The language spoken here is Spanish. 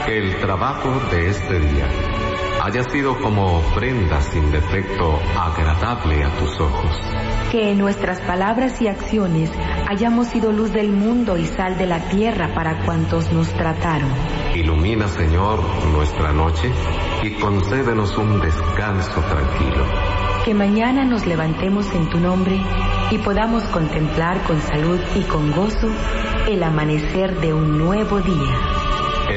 Que el trabajo de este día haya sido como ofrenda sin defecto agradable a tus ojos. Que en nuestras palabras y acciones hayamos sido luz del mundo y sal de la tierra para cuantos nos trataron. Ilumina, Señor, nuestra noche y concédenos un descanso tranquilo. Que mañana nos levantemos en tu nombre y podamos contemplar con salud y con gozo el amanecer de un nuevo día.